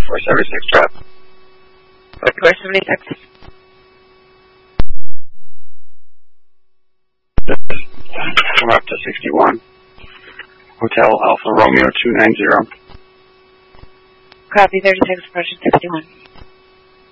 476 drop. 476. We're up to 61. Hotel Alpha Romeo 290. Copy 36, approaching 61.